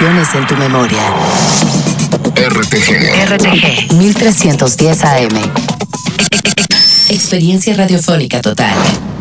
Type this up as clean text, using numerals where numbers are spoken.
emociones en tu memoria. RTG 1310 AM. Experiencia radiofónica total.